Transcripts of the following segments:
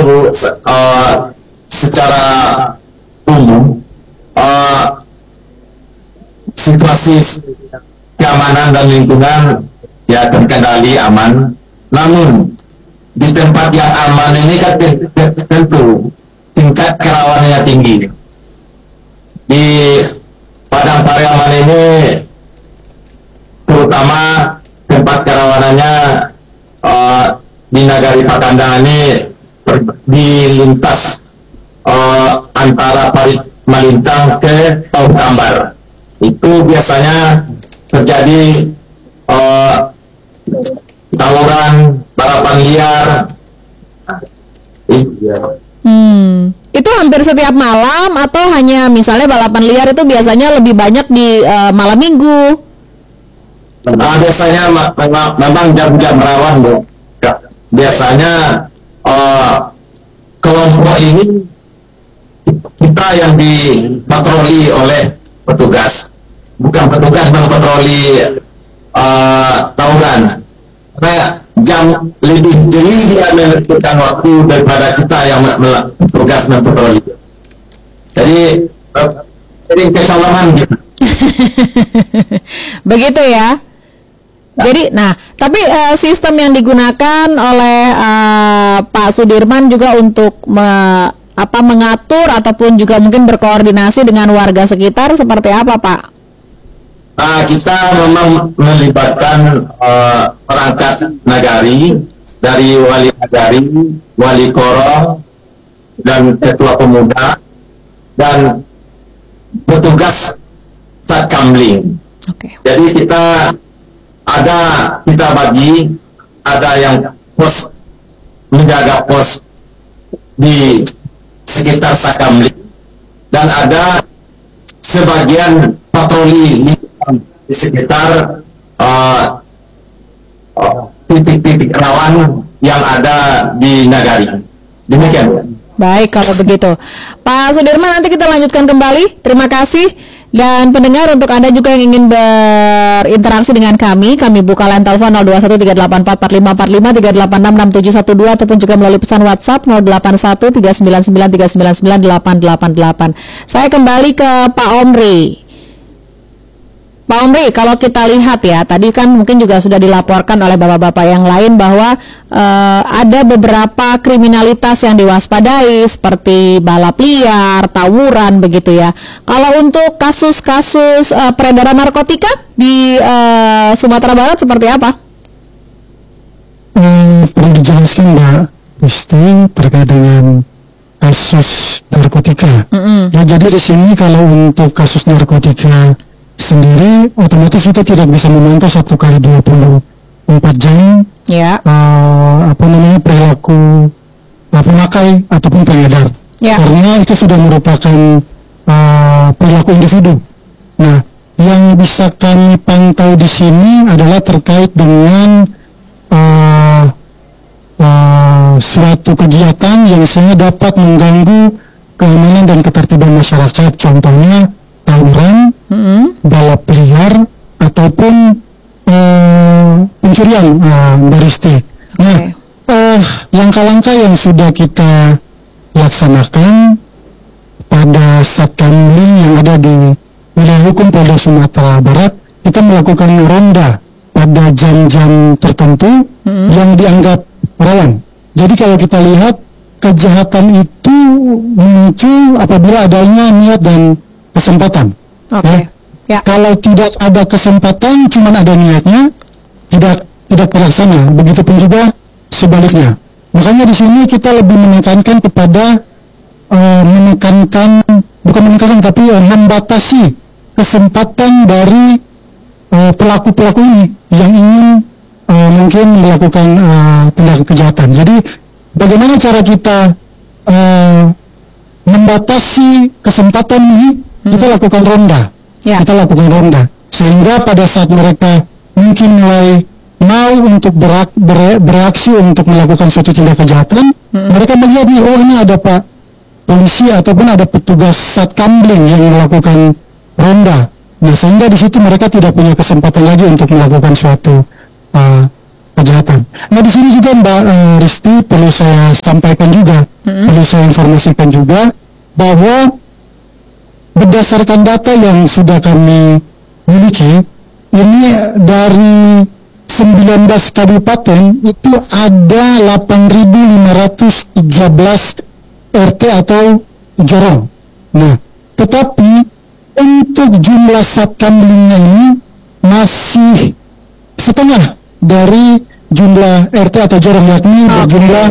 Bu, secara umum situasi keamanan dan lingkungan ya terkendali aman. Namun di tempat yang aman ini kan tentu tingkat kerawanannya tinggi. Di Padang Pariaman ini terutama tempat kerawanannya di Nagari Pakandang ini di lintas antara Parit Malintang ke Paut Ambar. Itu biasanya terjadi tawuran, balapan liar. Itu hampir setiap malam atau hanya misalnya balapan liar itu biasanya lebih banyak di malam minggu? Biasanya memang jam-jam rawan, Bu. Ya. Biasanya kelompok ini kita yang dipatroli oleh petugas, bukan petugas patroli tawuran. Karena jam lebih jeli dia menentukan waktu daripada kita yang tugas patroli. Jadi kecolongan gitu. Begitu ya. Jadi, nah, tapi sistem yang digunakan oleh Pak Sudirman juga untuk mengatur ataupun juga mungkin berkoordinasi dengan warga sekitar seperti apa, Pak? Kita memang melibatkan perangkat nagari dari wali nagari, wali koro, dan ketua pemuda dan petugas satkamling. Okay. Jadi kita bagi, ada yang pos menjaga pos di sekitar satkamling dan ada sebagian patroli di sekitar titik-titik rawan yang ada di Nagari. Demikian. Baik, kalau begitu Pak Sudirman, nanti kita lanjutkan kembali. Terima kasih. Dan pendengar, untuk Anda juga yang ingin berinteraksi dengan kami buka line telepon 0213844545, 3866712 ataupun juga melalui pesan WhatsApp 081399399888. Saya kembali ke Pak Omri. Pak Omri, kalau kita lihat ya, tadi kan mungkin juga sudah dilaporkan oleh bapak-bapak yang lain bahwa ada beberapa kriminalitas yang diwaspadai seperti balap liar, tawuran begitu ya. Kalau untuk kasus-kasus peredaran narkotika di Sumatera Barat seperti apa? Perlu dijelaskan Mbak Isti terkait dengan kasus narkotika. Ya, jadi di sini kalau untuk kasus narkotika sendiri otomatis kita tidak bisa memantau 1 kali 24 jam perilaku pemakai ataupun pengedar, karena itu sudah merupakan perilaku individu. Nah, yang bisa kami pantau di sini adalah terkait dengan suatu kegiatan yang sehingga dapat mengganggu keamanan dan ketertiban masyarakat, contohnya tawuran, balap liar ataupun pencurian, Baristi. Nah, langkah-langkah yang sudah kita laksanakan pada Satkamling yang ada di wilayah hukum Polda Sumatera Barat, kita melakukan ronda pada jam-jam tertentu yang dianggap rawan. Jadi kalau kita lihat, kejahatan itu muncul apabila adanya niat dan kesempatan. Kalau tidak ada kesempatan, cuma ada niatnya, tidak terlaksana. Begitupun juga sebaliknya. Makanya di sini kita lebih menekankan kepada membatasi kesempatan dari pelaku-pelaku ini yang ingin mungkin melakukan tindak kejahatan. Jadi bagaimana cara kita membatasi kesempatan ini? Kita lakukan ronda. Kita lakukan ronda sehingga pada saat mereka mungkin mulai mau untuk bereaksi untuk melakukan suatu tindak kejahatan, mereka melihat nih, oh ini ada Pak polisi ataupun ada petugas Satkamling yang melakukan ronda. Nah, sehingga di situ mereka tidak punya kesempatan lagi untuk melakukan suatu kejahatan. Nah, di sini juga Mbak Risti perlu saya sampaikan juga perlu saya informasikan juga bahwa berdasarkan data yang sudah kami miliki, ini dari 19 kabupaten itu ada 8.513 RT atau jorong. Nah, tetapi untuk jumlah satkamlingnya ini masih setengah dari jumlah RT atau jorong, yakni berjumlah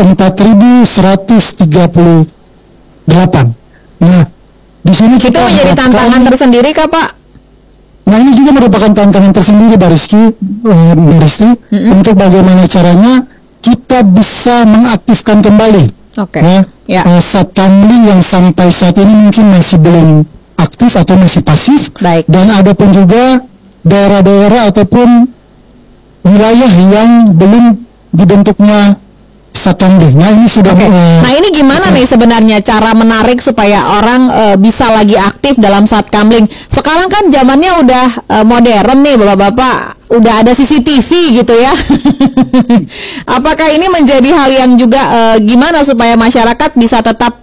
4.138. Nah, di sini itu kita menjadi tantangan tersendiri kah, Pak? Nah, ini juga merupakan tantangan tersendiri, Mbak Risti, untuk bagaimana caranya kita bisa mengaktifkan kembali satkamling yang sampai saat ini mungkin masih belum aktif atau masih pasif. Baik. Dan ada pun juga daerah-daerah ataupun wilayah yang belum dibentuknya satkamling. Nah, ini sudah nah, ini gimana nih sebenarnya cara menarik supaya orang bisa lagi aktif dalam satkamling? Sekarang kan zamannya udah modern nih, Bapak-bapak, udah ada CCTV gitu ya. Apakah ini menjadi hal yang juga gimana supaya masyarakat bisa tetap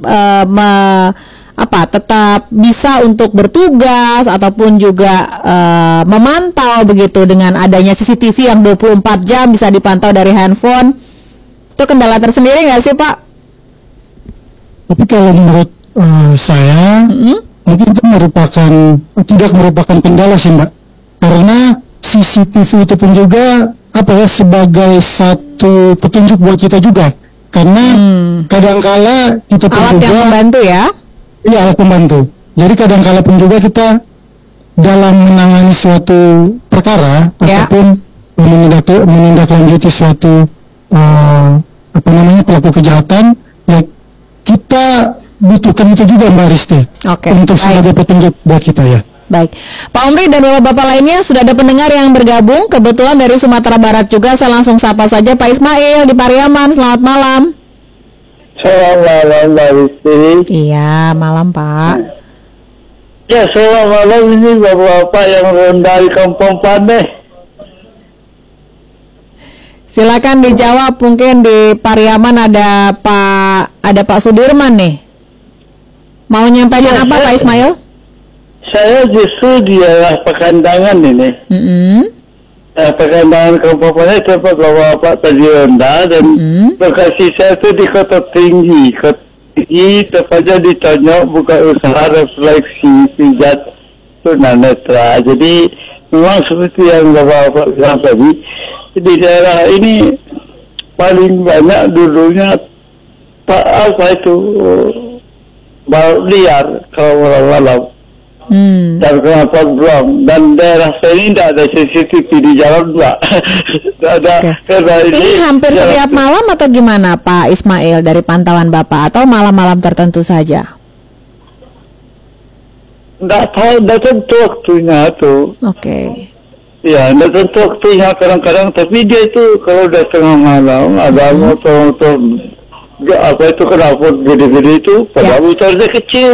tetap bisa untuk bertugas ataupun juga memantau begitu dengan adanya CCTV yang 24 jam bisa dipantau dari handphone? Itu kendala tersendiri nggak sih, Pak? Tapi kalau menurut saya, mungkin itu tidak merupakan kendala sih, Mbak. Karena CCTV itu pun juga sebagai satu petunjuk buat kita juga. Karena kadangkala kita pun alat juga yang membantu ya? Iya, alat pembantu. Jadi kadangkala pun juga kita dalam menangani suatu perkara ataupun menindaklanjuti suatu pelaku kejahatan, ya kita butuhkan itu juga, Mbak Risti, untuk sebagai petunjuk buat kita ya. Baik, Pak Omri dan Bapak-bapak lainnya, sudah ada pendengar yang bergabung kebetulan dari Sumatera Barat juga. Saya langsung sapa saja Pak Ismail di Pariaman. Selamat malam. Selamat malam, Mbak Risti. Iya, malam Pak. Ya, selamat malam, ini Bapak-bapak yang dari Kampung Paneh. Silakan dijawab, mungkin di Pariaman ada Pak Sudirman nih. Mau nyampaikan apa Pak Ismail? Saya justru di daerah Pakandangan ini. Pakandangan Kampung Paneh, tempat Bapak tadi rendah, dan lokasi saya itu di Kota Tinggi. Kota Tinggi tepatnya di Tonyok, buka usaha refleksi pijat tunanetra. Jadi memang seperti yang Bapak bilang tadi, di daerah ini paling banyak dulunya balap liar kalau malam-malam. Dan kenapa belum? Dan daerah saya ini tidak ada CCTV di jalan, Mbak. Ada. Ini hampir setiap malam atau gimana Pak Ismail dari pantauan Bapak, atau malam-malam tertentu saja? Tidak tahu, tidak tentu waktunya tuh. Ya, tidak tentu waktunya kadang-kadang, tapi dia itu kalau udah tengah malam ada motor-motor kenapa gede-gede itu, padahal motornya kecil.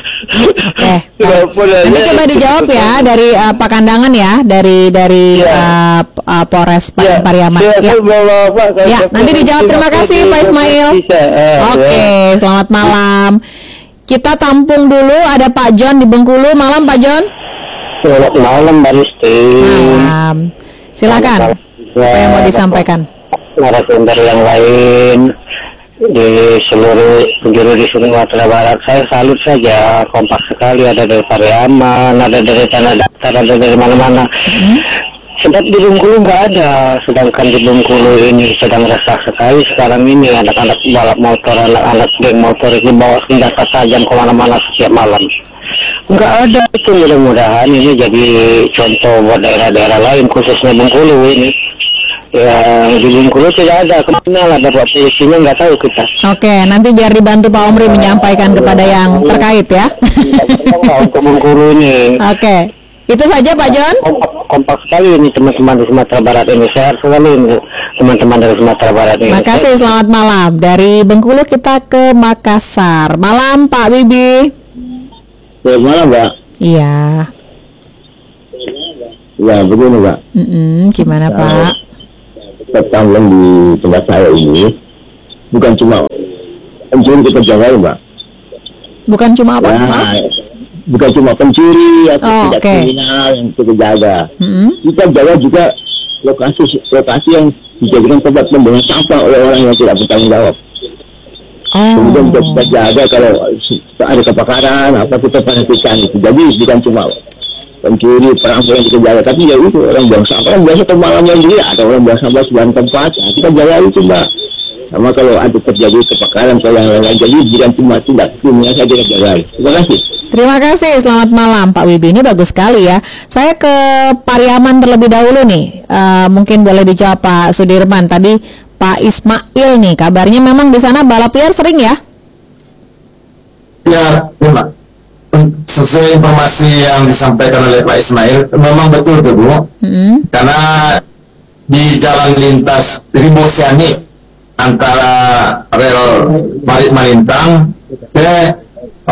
Ini coba dijawab ya dari Pakandangan ya, dari Polres Pariaman. Ya, nanti dijawab. Terima kasih Pak Ismail. Selamat malam. Kita tampung dulu, ada Pak John di Bengkulu. Malam Pak John. Selamat malam, Mbak Risti. Malam. Silakan. Apa yang mau disampaikan? Narasumber yang lain di seluruh penjuru di Sumatera Barat, saya salut saja, kompak sekali, ada dari Pariaman, ada dari Tanah Datar, ada dari mana-mana. Sedang di Bengkulu nggak ada, sedangkan di Bengkulu ini sedang resah sekali sekarang ini, anak-anak balap motor, anak-anak geng motor itu bawa senjata tajam kemana-mana setiap malam. Nggak ada itu, mudah-mudahan ini jadi contoh buat daerah-daerah lain, khususnya Bengkulu ini. Ya, di Bengkulu tidak ada, kemana ada Pak polisinya, nggak tahu kita. Nanti biar dibantu Pak Omri menyampaikan kepada yang terkait ya. Untuk Bengkulu ini. Itu saja Pak John. Kompak sekali ini teman-teman di Sumatera Barat ini, sehat sekali ini teman-teman dari Sumatera Barat ini. Terima kasih, selamat malam. Dari Bengkulu kita ke Makassar. Malam Pak Bibi. Selamat malam, Mbak. Iya. Ya, begini, Mbak. Gimana Pak? Satkamling di tempat saya ini bukan cuma pencuri kita jaga, Mbak. Bukan cuma apa? Nah, bukan cuma pencuri atau tidak Oke. kriminal yang kita jaga. Mm-mm. Kita jaga juga lokasi yang dijadikan tempat pembuangan sampah oleh orang yang tidak bertanggung jawab. Kemudian kita jaga kalau ada kebakaran, apa kita perhatikan itu. Jadi bukan cuma pencuri, perampok yang kita jaga, tapi ya itu orang buang sampah. Orang biasa pemalamnya dia, ada orang buang sampah sebuah tempat, nah, kita jaga itu, Mbak. Sama kalau ada terjadi kebakaran atau yang lain-lain, jadi bukan cuma tindak kriminal saja kita jaga. Terima kasih. Terima kasih, selamat malam Pak Wibi. Ini bagus sekali ya. Saya ke Pariaman terlebih dahulu nih. Mungkin boleh dijawab Pak Sudirman. Tadi Pak Ismail nih, kabarnya memang di sana balap liar sering ya? Ya, memang. Sesuai informasi yang disampaikan oleh Pak Ismail, memang betul tuh Bu. Karena di jalan lintas Ribosiani antara rel Parit Malintang ke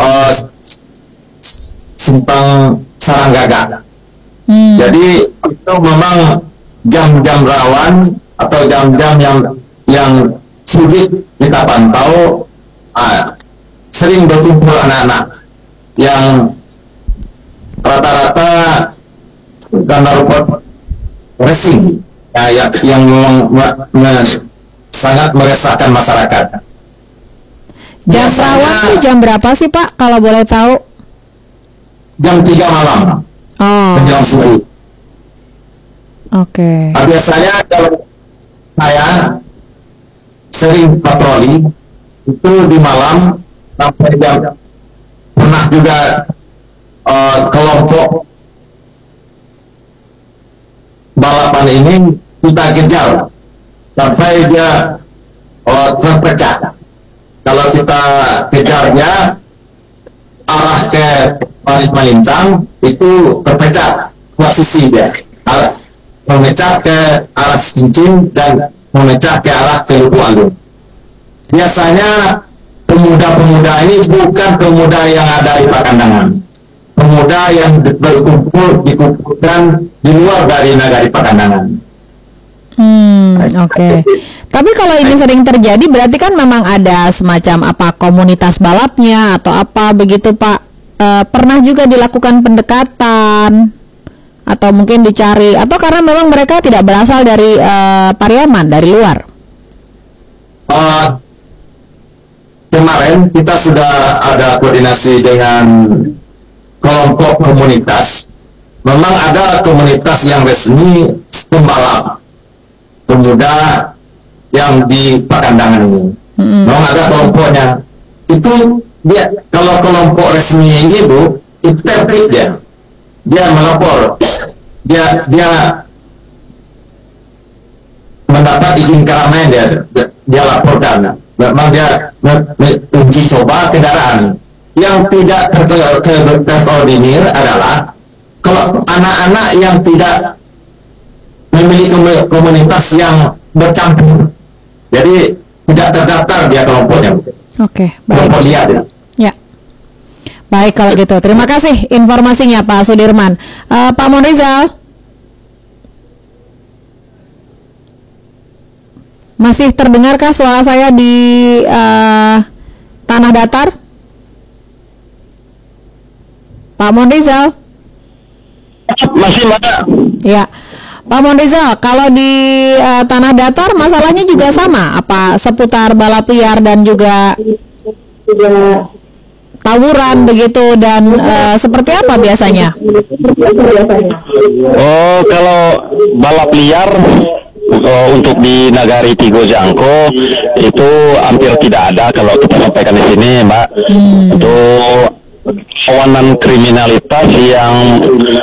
Simpang Saranggaga. Jadi itu memang jam-jam rawan atau jam-jam yang sulit kita pantau. Sering berkumpul anak-anak yang rata-rata karena robot racing yang sangat meresahkan masyarakat. Jam rawan tuh jam berapa sih Pak kalau boleh tahu? Jam 3 malam menjelang subuh. Oke. Biasanya kalau saya sering patroli itu di malam sampai jam, pernah juga kelompok balapan ini kita kejar sampai dia terpecah. Kalau kita kejarnya arah ke Parit Malintang itu terpecah posisi dia, memecah ke arah Cincin dan memecah ke arah Teluk Agung. Biasanya pemuda-pemuda ini bukan pemuda yang ada di Pakandangan, pemuda yang dikumpulkan di luar dari Nagari Pakandangan. Oke. Tapi kalau ini sering terjadi berarti kan memang ada semacam apa komunitas balapnya atau apa begitu Pak? Pernah juga dilakukan pendekatan atau mungkin dicari atau karena memang mereka tidak berasal dari Pariaman, dari luar? Kemarin kita sudah ada koordinasi dengan kelompok komunitas. Memang ada komunitas yang resmi pembalap pemuda yang di Pakandangan ini. Memang ada kelompoknya. Itu dia kalau kelompok resmi ini Bu, itu tertib dia melapor, dia mendapat izin keramaian, dia laporkan. Memang dia uji coba kendaraan. Yang tidak terkoordinir adalah kalau anak-anak yang tidak memiliki komunitas yang bercampur, jadi tidak terdaftar dia kelompoknya. Oke, baik. Kelompok liar ya. Ya. Baik kalau gitu. Terima kasih informasinya Pak Sudirman. Pak Monrizal. Masih terdengarkah suara saya di tanah datar? Pak Monrizal? Masih mana? Ya. Pak Monrizal, kalau di tanah datar masalahnya juga sama, apa seputar balap liar dan juga tawuran begitu dan seperti apa biasanya? Oh, kalau balap liar untuk di Nagari Tigo Jangko itu hampir tidak ada kalau kita sampaikan di sini, Mbak. Untuk kawanan kriminalitas yang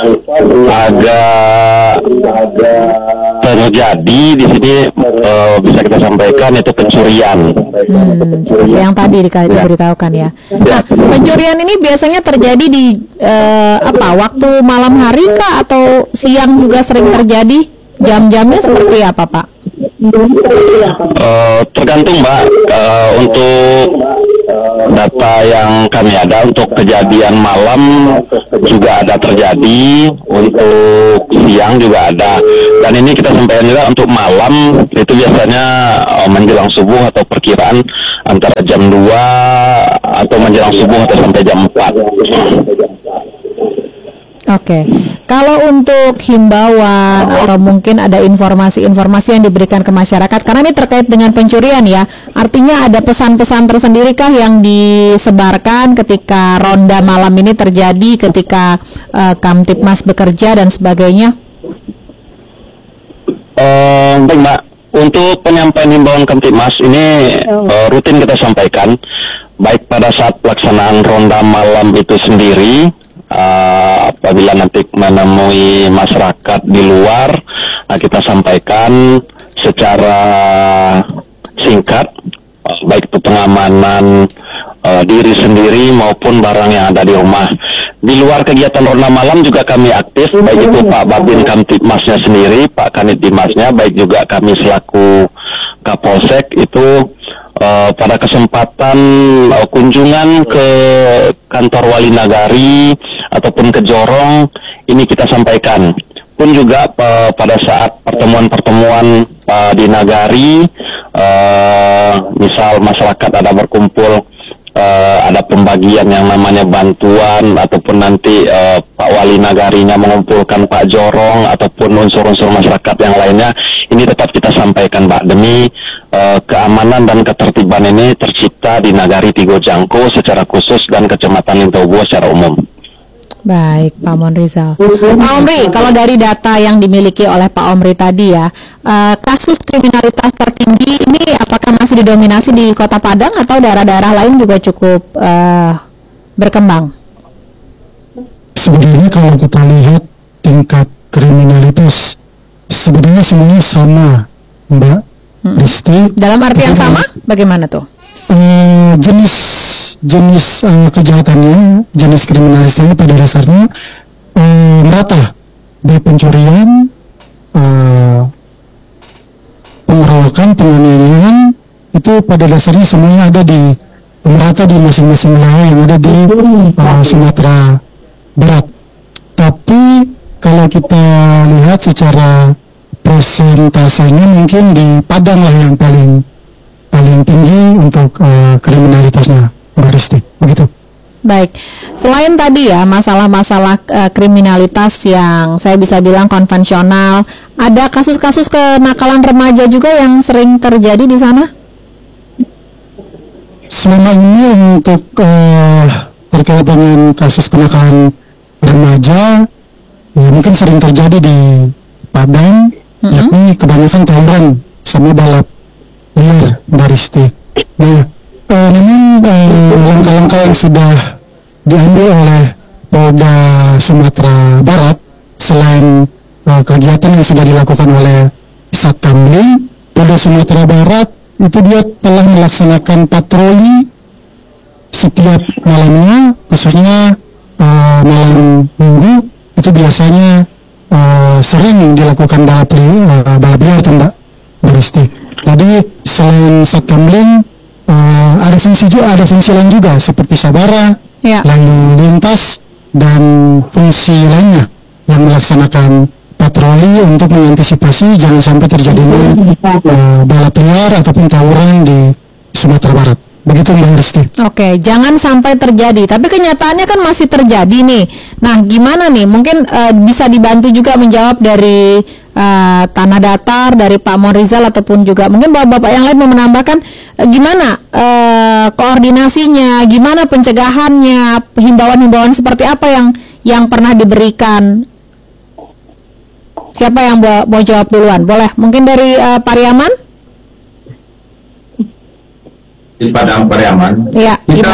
agak terjadi di sini bisa kita sampaikan itu pencurian. Yang tadi diberitahukan ya. Nah, pencurian ini biasanya terjadi di waktu malam hari kah atau siang juga sering terjadi? Jam-jamnya seperti apa, Pak? Tergantung, Mbak. Untuk data yang kami ada untuk kejadian malam juga ada terjadi, untuk siang juga ada, dan ini kita sampaikan juga untuk malam itu biasanya menjelang subuh atau perkiraan antara jam 2 atau menjelang subuh atau sampai jam 4. Oke, kalau untuk himbauan atau mungkin ada informasi-informasi yang diberikan ke masyarakat, karena ini terkait dengan pencurian ya, artinya ada pesan-pesan tersendirikah yang disebarkan ketika ronda malam ini terjadi, ketika Kamtibmas bekerja dan sebagainya? Baik Mbak, untuk penyampaian himbauan Kamtibmas ini rutin kita sampaikan, baik pada saat pelaksanaan ronda malam itu sendiri. Apabila nanti menemui masyarakat di luar, kita sampaikan secara singkat, baik itu pengamanan diri sendiri maupun barang yang ada di rumah. Di luar kegiatan ronda malam juga kami aktif, baik itu Pak Babin Kamtibmasnya sendiri, Pak Kanit Dimasnya, baik juga kami selaku Kapolsek itu pada kesempatan kunjungan ke kantor Wali Nagari ataupun ke Jorong, ini kita sampaikan. Pun juga pada saat pertemuan-pertemuan di Nagari, misal masyarakat ada berkumpul, ada pembagian yang namanya bantuan, ataupun nanti Pak Wali Nagarinya mengumpulkan Pak Jorong ataupun unsur-unsur masyarakat yang lainnya, ini tetap kita sampaikan Pak, demi keamanan dan ketertiban ini tercipta di Nagari Tigo Jangko secara khusus dan Kecamatan Lintobuo secara umum. Baik, Pak Monrizal. Pak Omri, kalau dari data yang dimiliki oleh Pak Omri tadi ya, kasus kriminalitas tertinggi ini apakah masih didominasi di Kota Padang atau daerah-daerah lain juga cukup berkembang? Sebenarnya kalau kita lihat tingkat kriminalitas, sebenarnya semuanya sama, Mbak Risti. Dalam arti yang sama, bagaimana tuh? Jenis kejahatannya, jenis kriminalitasnya pada dasarnya merata, baik pencurian, pengeroyokan, penganiayaan, itu pada dasarnya semuanya ada di merata di masing-masing wilayah yang ada di Sumatera Barat. Tapi kalau kita lihat secara presentasenya mungkin di Padang lah yang paling tinggi untuk kriminalitasnya, Mbak Risti, begitu. Baik, selain tadi ya masalah-masalah kriminalitas yang saya bisa bilang konvensional, ada kasus-kasus kenakalan remaja juga yang sering terjadi di sana? Selama ini untuk terkait dengan kasus kenakalan remaja, ya mungkin sering terjadi di Padang, yakni kebanyakan tawuran sama balap liar, Mbak Risti. Nah, namun langkah-langkah yang sudah diambil oleh Polda Sumatera Barat, selain kegiatan yang sudah dilakukan oleh Satkamling, Polda Sumatera Barat itu dia telah melaksanakan patroli setiap malamnya, khususnya malam minggu itu biasanya sering dilakukan balap liar itu Mbak Risti. Jadi selain Satkamling ada fungsi lain juga seperti sabara, lalu lintas dan fungsi lainnya yang melaksanakan patroli untuk mengantisipasi jangan sampai terjadinya balap liar ataupun tawuran di Sumatera Barat. Begitu Mbak Risti. Oke, jangan sampai terjadi. Tapi kenyataannya kan masih terjadi nih. Nah, gimana nih? Mungkin bisa dibantu juga menjawab dari Tanah Datar, dari Pak Monrizal ataupun juga mungkin bapak-bapak yang lain mau menambahkan gimana koordinasinya, gimana pencegahannya, himbauan-himbauan seperti apa yang pernah diberikan. Siapa yang mau jawab duluan? Boleh? Mungkin dari Pak Riaman? Di Padang Pariaman, ya, kita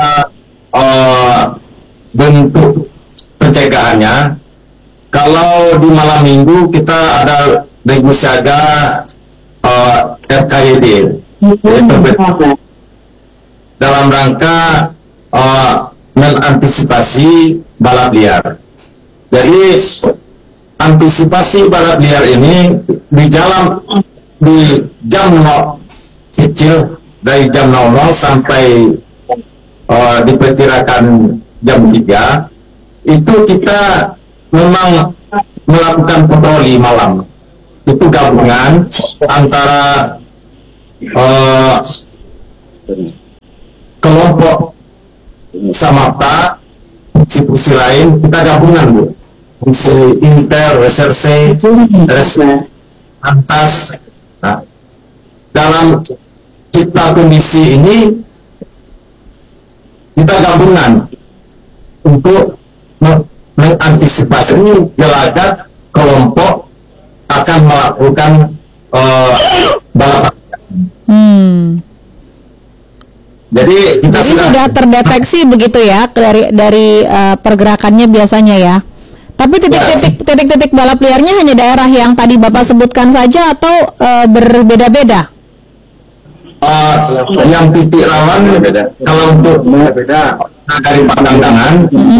bentuk pencegahannya. Kalau di malam minggu kita ada Regu Siaga RKYD dalam rangka mengantisipasi balap liar. Jadi antisipasi balap liar ini di jam kecil, dari jam 00 sampai diperkirakan jam 3 itu kita memang melakukan patroli malam. Itu gabungan antara kelompok Samapta, institusi lain, kita gabungan, Bu. Institusi Inter, Reserse, Antas. Nah, dalam kita kondisi ini kita gabungan untuk mengantisipasi gelagat kelompok akan melakukan balapan. Jadi sudah terdeteksi begitu ya dari pergerakannya biasanya ya. Tapi titik-titik balap liarnya hanya daerah yang tadi Bapak sebutkan saja atau berbeda-beda? Yang titik rawan kalau untuk dari pandangan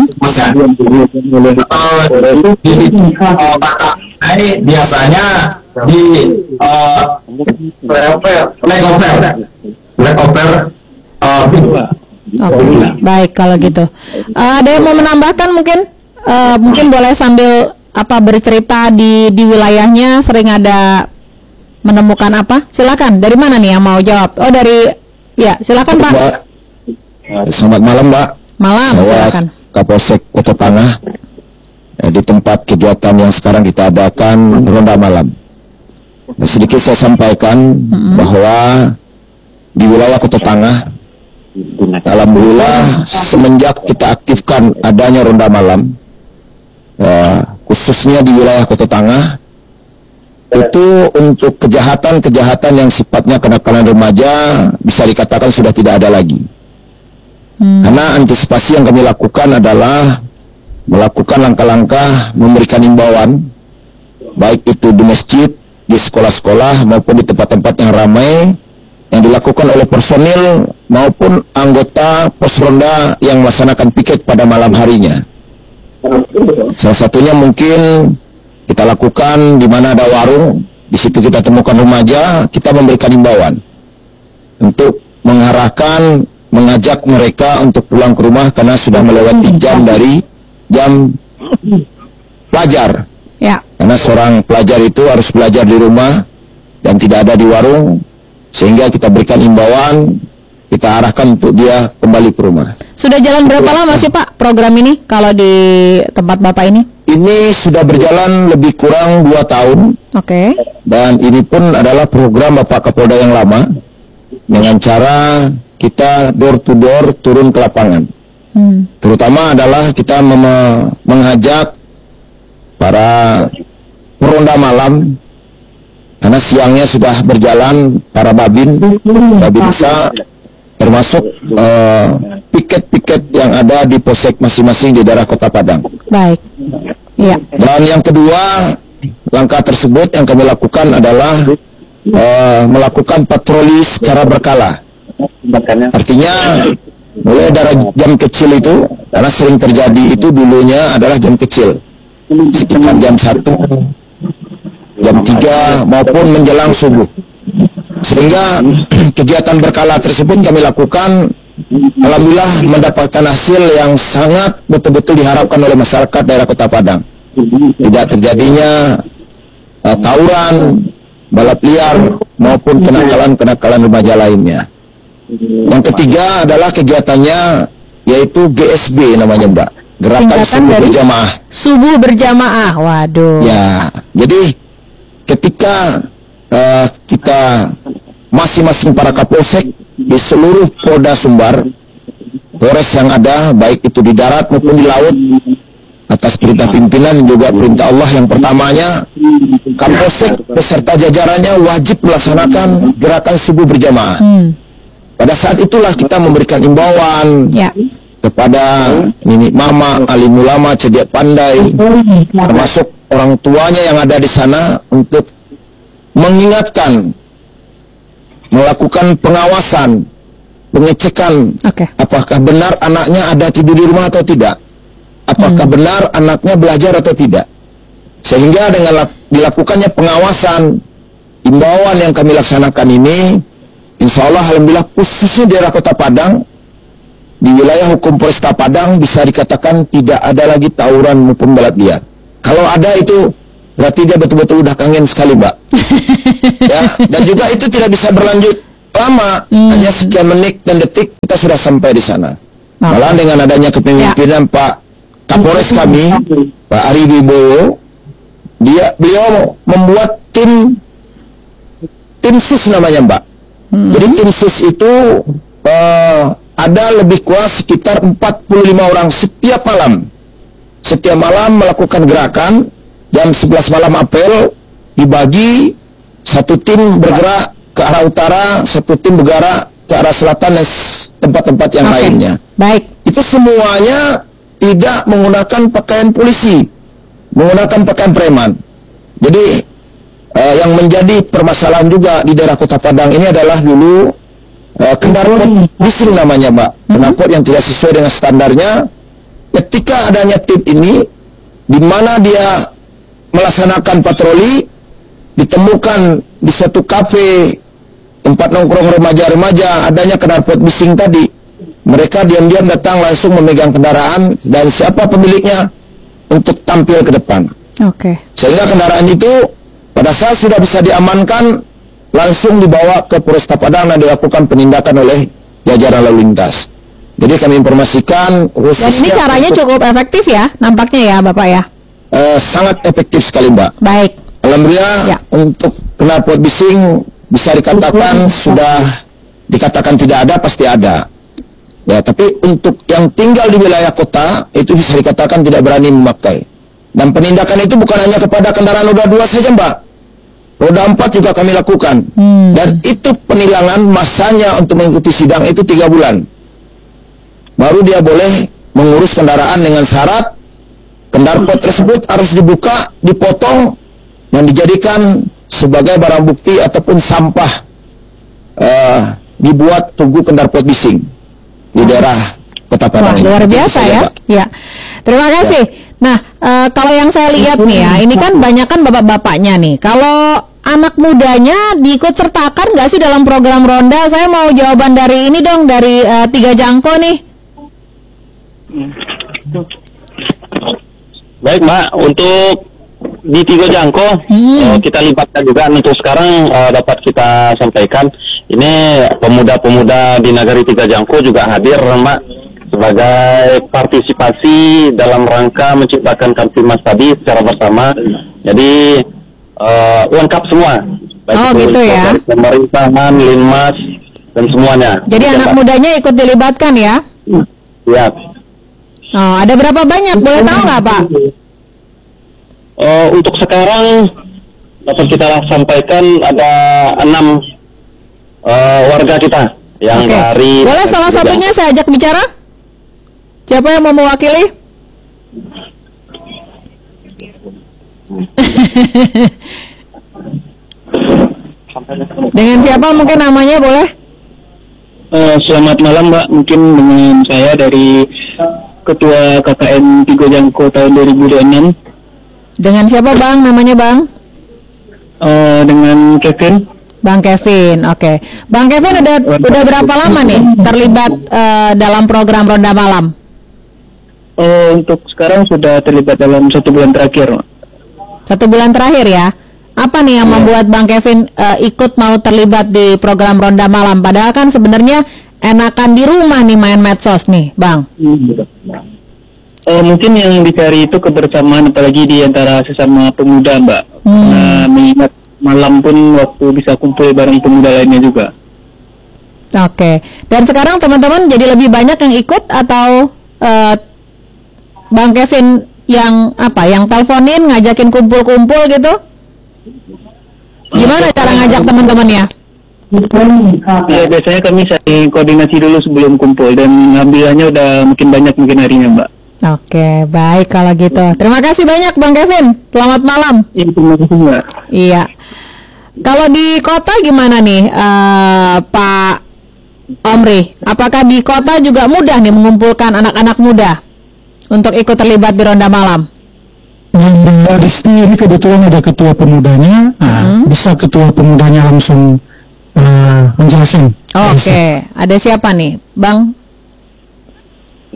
ini biasanya di flyover. Baik kalau gitu. Ada yang mau menambahkan mungkin? Mungkin boleh sambil bercerita di wilayahnya sering ada menemukan apa? Silakan. Dari mana nih yang mau jawab? Oh dari silakan Pak. Selamat malam Mbak. Malam. Saya Silakan. Kapolsek Kota Tangah. Di tempat kegiatan yang sekarang kita adakan ronda malam. Sedikit saya sampaikan bahwa di wilayah Kota Tangah, alhamdulillah semenjak kita aktifkan adanya ronda malam, khususnya di wilayah Kota Tangah, itu untuk kejahatan-kejahatan yang sifatnya kenakalan remaja bisa dikatakan sudah tidak ada lagi. Karena antisipasi yang kami lakukan adalah melakukan langkah-langkah memberikan imbauan, baik itu di masjid, di sekolah-sekolah maupun di tempat-tempat yang ramai, yang dilakukan oleh personil maupun anggota pos ronda yang melaksanakan piket pada malam harinya. Salah satunya mungkin kita lakukan di mana ada warung, di situ kita temukan remaja, kita memberikan imbauan untuk mengarahkan, mengajak mereka untuk pulang ke rumah karena sudah melewati jam dari jam pelajar. Ya. Karena seorang pelajar itu harus belajar di rumah dan tidak ada di warung, sehingga kita berikan imbauan, kita arahkan untuk dia kembali ke rumah. Sudah jalan berapa lama sih Pak program ini kalau di tempat Bapak ini? Ini sudah berjalan lebih kurang 2 tahun. Oke. Dan ini pun adalah program Bapak Kapolda yang lama, dengan cara kita door to door turun ke lapangan. Terutama adalah kita mengajak para peronda malam, karena siangnya sudah berjalan para babinsa, termasuk piket-piket yang ada di posek masing-masing di daerah Kota Padang. Baik. Iya. Dan yang kedua, langkah tersebut yang kami lakukan adalah melakukan patroli secara berkala. Artinya mulai dari jam kecil itu, karena sering terjadi itu dulunya adalah jam kecil, sekitar jam 1, jam 3 maupun menjelang subuh. Sehingga kegiatan berkala tersebut kami lakukan, alhamdulillah mendapatkan hasil yang sangat betul-betul diharapkan oleh masyarakat daerah Kota Padang. Tidak terjadinya tawuran, balap liar maupun kenakalan-kenakalan remaja lainnya. Yang ketiga adalah kegiatannya yaitu GSB namanya Mbak, Gerakan Subuh Berjamaah. Subuh Berjamaah, waduh. Ya, jadi ketika kita masing-masing para kapolsek di seluruh Polda Sumbar, Polres yang ada, baik itu di darat maupun di laut, atas perintah pimpinan dan juga perintah Allah yang pertamanya, kapolsek beserta jajarannya wajib melaksanakan gerakan subuh berjamaah. Pada saat itulah kita memberikan imbauan kepada nenek mama, alim ulama, cerdik pandai, termasuk orang tuanya yang ada di sana untuk mengingatkan, melakukan pengawasan, pengecekan, apakah benar anaknya ada tidur di rumah atau tidak, apakah benar anaknya belajar atau tidak. Sehingga dengan dilakukannya pengawasan, imbauan yang kami laksanakan ini, insya Allah alhamdulillah khususnya daerah Kota Padang di wilayah hukum Polresta Padang bisa dikatakan tidak ada lagi tawuran maupun balap liar. Kalau ada itu berarti dia betul-betul udah kangen sekali, Mbak. Ya, dan juga itu tidak bisa berlanjut lama, hanya sekian menit dan detik kita sudah sampai di sana. Malah dengan adanya kepemimpinan Pak Kapolres kami, Pak Ari Wibowo, beliau membuat tim sus namanya, Mbak. Jadi tim sus itu ada lebih kurang sekitar 45 orang setiap malam. Setiap malam melakukan gerakan, jam 11 malam apel, dibagi, satu tim bergerak ke arah utara, satu tim bergerak ke arah selatan dan tempat-tempat yang lainnya. Baik. Itu semuanya tidak menggunakan pakaian polisi, menggunakan pakaian preman. Jadi yang menjadi permasalahan juga di daerah Kota Padang ini adalah dulu kendarpot bising namanya, Mbak. Kendarpot yang tidak sesuai dengan standarnya. Ketika adanya tim ini, di mana dia melaksanakan patroli, ditemukan di suatu kafe tempat nongkrong remaja-remaja adanya kendarpot bising tadi. Mereka diam-diam datang langsung memegang kendaraan dan siapa pemiliknya untuk tampil ke depan. Sehingga kendaraan itu pada saat sudah bisa diamankan langsung dibawa ke Polresta Padang dan dilakukan penindakan oleh jajaran lalu lintas. Jadi kami informasikan khususnya. Dan ini caranya cukup efektif ya, nampaknya ya Bapak ya? Sangat efektif sekali, Mbak. Baik. Alhamdulillah untuk knalpot bising bisa dikatakan sudah dikatakan tidak ada, pasti ada. Ya, tapi untuk yang tinggal di wilayah kota itu bisa dikatakan tidak berani memakai. Dan penindakan itu bukan hanya kepada kendaraan roda 2 saja, Mbak. Roda 4 juga kami lakukan. Dan itu penilangan masanya untuk mengikuti sidang itu 3 bulan. Baru dia boleh mengurus kendaraan dengan syarat kendarpot tersebut harus dibuka, dipotong, dan dijadikan sebagai barang bukti ataupun sampah dibuat tugu kendarpot bising di daerah Kota Padang. Luar biasa ya. Ya. Terima kasih. Nah, kalau yang saya lihat nih ya, ini kan banyak kan bapak-bapaknya nih. Kalau anak mudanya diikut sertakan nggak sih dalam program ronda? Saya mau jawaban dari ini dong, dari Tiga Jangko nih. Baik, Mbak, untuk di Tiga Jangko kita libatkan juga. Untuk sekarang dapat kita sampaikan ini pemuda-pemuda di Nagari Tiga Jangko juga hadir, Mbak, sebagai partisipasi dalam rangka menciptakan Kamtimas tadi secara bersama. Jadi lengkap semua. Oh gitu ya. Pemerintahan, Linmas dan semuanya. Jadi anak mudanya ikut dilibatkan ya? Iya. Oh, ada berapa banyak? Boleh tahu nggak, Pak? Untuk sekarang dapat kita sampaikan ada 6 warga kita yang dari. Boleh salah satunya saya ajak bicara? Siapa yang mau mewakili? Dengan siapa mungkin namanya boleh? Selamat malam, Mbak. Mungkin dengan saya dari Ketua KKN Tiga Jangko tahun 2006. Dengan siapa, Bang? Namanya, Bang? Dengan Kevin. Bang Kevin, oke. Bang Kevin udah berapa lama nih terlibat dalam program Ronda Malam? Untuk sekarang sudah terlibat dalam 1 bulan terakhir. 1 bulan terakhir ya? Apa nih yang membuat Bang Kevin ikut mau terlibat di program Ronda Malam? Padahal kan sebenarnya enakan di rumah nih main medsos nih, Bang. Mungkin yang dicari itu kebersamaan, apalagi di antara sesama pemuda, Mbak. Nah, mengingat malam pun waktu bisa kumpul bareng pemuda lainnya juga. Oke. Dan sekarang teman-teman jadi lebih banyak yang ikut atau Bang Kevin yang yang teleponin, ngajakin kumpul-kumpul gitu? Gimana cara ngajak teman-temannya? Ya, biasanya kami saling koordinasi dulu sebelum kumpul, dan alhamdulillahnya udah makin banyak mungkin harinya, Mbak. Oke, baik kalau gitu. Terima kasih banyak Bang Kevin. Selamat malam. Iya, terima kasih, Mbak. Iya. Kalau di kota gimana nih, Pak Omri? Apakah di kota juga mudah nih mengumpulkan anak-anak muda untuk ikut terlibat di Ronda Malam? Di sini kebetulan ada ketua pemudanya, bisa ketua pemudanya langsung menjelaskan. Oke, ada siapa nih, Bang?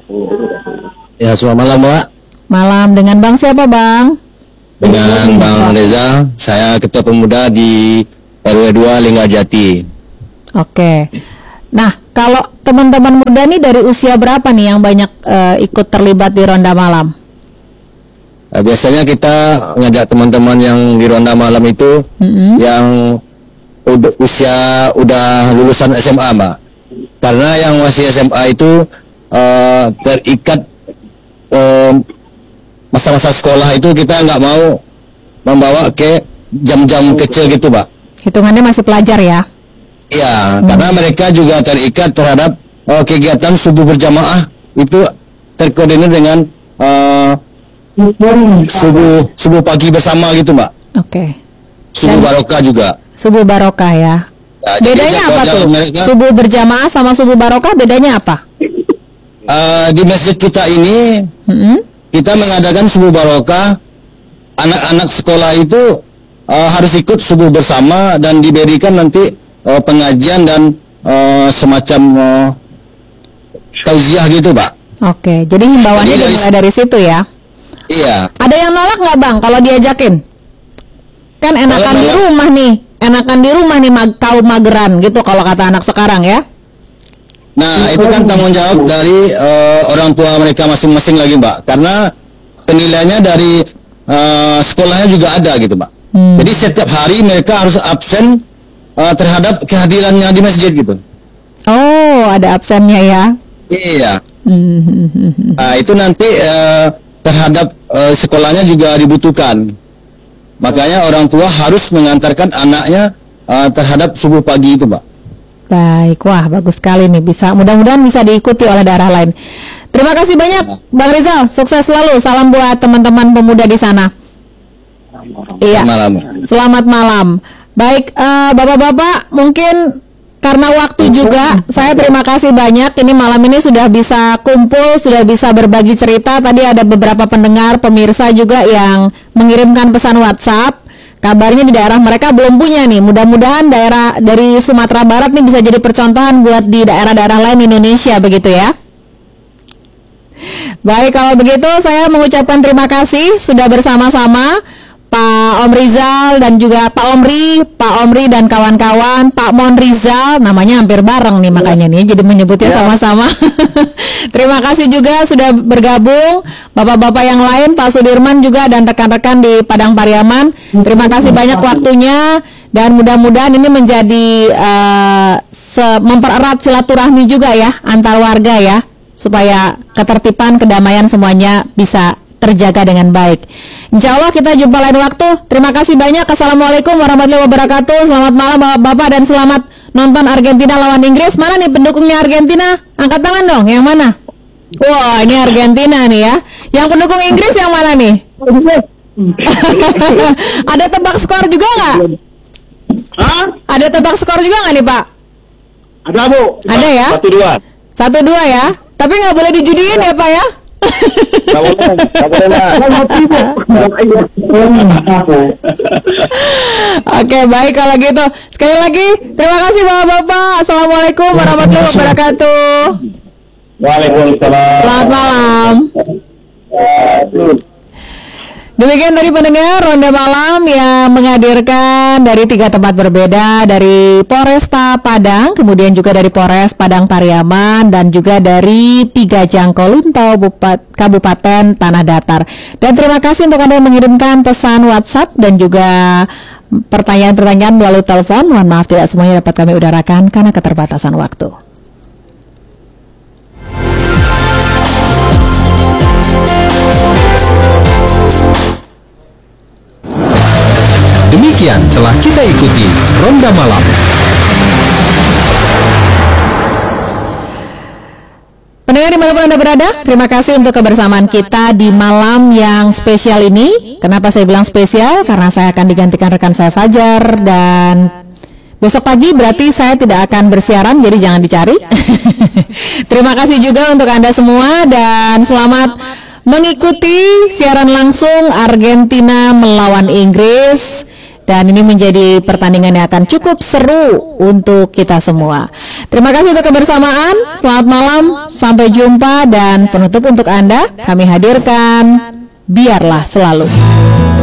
Ya, selamat malam, Mbak. Malam, dengan Bang siapa, Bang? Dengan Bang Reza, saya Ketua Pemuda di RW 2 Linggajati. Oke. Nah, kalau teman-teman muda nih dari usia berapa nih yang banyak ikut terlibat di ronda malam? Biasanya kita ngajak teman-teman yang di ronda malam itu yang usia udah lulusan SMA, Mbak. Karena yang masih SMA itu terikat masa-masa sekolah itu kita nggak mau membawa ke jam-jam kecil gitu, Pak. Hitungannya masih pelajar ya? Iya, karena mereka juga terikat terhadap kegiatan subuh berjamaah itu terkoordinir dengan subuh pagi bersama gitu, Mbak. Oke. Subuh barokah juga. Subuh barokah ya. Nah, bedanya apa tuh? Subuh berjamaah sama subuh barokah bedanya apa? Di masjid kita ini kita mengadakan subuh barokah. Anak-anak sekolah itu harus ikut subuh bersama dan diberikan nanti pengajian dan semacam tauziah gitu, Pak. Oke, jadi himbauannya dimulai dari situ ya? Iya. Ada yang nolak nggak, Bang, kalau diajakin? Kan enakan di rumah nih, kaum mageran gitu kalau kata anak sekarang ya? Nah, itu kan tanggung jawab dari orang tua mereka masing-masing lagi, Mbak. Karena penilaiannya dari sekolahnya juga ada gitu, Mbak. Jadi setiap hari mereka harus absen terhadap kehadirannya di masjid gitu. Oh, ada absennya ya? Iya. Nah, itu nanti terhadap sekolahnya juga dibutuhkan. Makanya orang tua harus mengantarkan anaknya terhadap subuh pagi itu, Mbak. Baik, wah bagus sekali nih, mudah-mudahan bisa diikuti oleh daerah lain. Terima kasih banyak, Bang Rizal, sukses selalu, salam buat teman-teman pemuda di sana. Iya, selamat malam. Baik, bapak-bapak, mungkin karena waktu juga, saya terima kasih banyak. Ini malam ini sudah bisa kumpul, sudah bisa berbagi cerita. Tadi ada beberapa pendengar, pemirsa juga yang mengirimkan pesan WhatsApp. Kabarnya di daerah mereka belum punya nih. Mudah-mudahan daerah dari Sumatera Barat nih bisa jadi percontohan buat di daerah-daerah lain Indonesia, begitu ya. Baik, kalau begitu saya mengucapkan terima kasih sudah bersama-sama Pak Om Rizal dan juga Pak Omri dan kawan-kawan, Pak Mon Rizal, namanya hampir bareng nih makanya nih jadi menyebutnya sama-sama. Terima kasih juga sudah bergabung bapak-bapak yang lain, Pak Sudirman juga dan rekan-rekan di Padang Pariaman. Terima kasih banyak waktunya dan mudah-mudahan ini menjadi mempererat silaturahmi juga ya antar warga ya, supaya ketertiban, kedamaian semuanya bisa terjaga dengan baik. Insya Allah kita jumpa lain waktu. Terima kasih banyak. Assalamualaikum warahmatullahi wabarakatuh. Selamat malam Bapak-Bapak dan selamat nonton Argentina lawan Inggris. Mana nih pendukungnya Argentina? Angkat tangan dong. Yang mana? Wah, ini Argentina nih ya. Yang pendukung Inggris yang mana nih? Ada tebak skor juga nggak? Ada tebak skor juga nggak nih Pak? Ada Bu. Ada ya? 1-2 ya. Tapi nggak boleh dijudiin ya Pak ya? Oke, baik kalau gitu. Sekali lagi terima kasih Bapak-bapak. Assalamualaikum warahmatullahi wabarakatuh. Waalaikumsalam. Selamat malam. Demikian tadi pendengar Ronda Malam yang menghadirkan dari 3 tempat berbeda, dari Polresta Padang, kemudian juga dari Polres Padang Pariaman, dan juga dari 3 Jangkolunto Kabupaten Tanah Datar. Dan terima kasih untuk Anda yang mengirimkan pesan WhatsApp dan juga pertanyaan-pertanyaan melalui telepon. Mohon maaf tidak semuanya dapat kami udarakan karena keterbatasan waktu. Demikian telah kita ikuti Ronda Malam. Pendengar dimanapun Anda berada, terima kasih untuk kebersamaan kita di malam yang spesial ini. Kenapa saya bilang spesial? Karena saya akan digantikan rekan saya Fajar, dan besok pagi berarti saya tidak akan bersiaran, jadi jangan dicari. Terima kasih juga untuk Anda semua dan selamat mengikuti siaran langsung Argentina melawan Inggris Dan ini menjadi pertandingan yang akan cukup seru untuk kita semua. Terima kasih untuk kebersamaan. Selamat malam, sampai jumpa. Dan penutup untuk Anda, kami hadirkan Biarlah Selalu.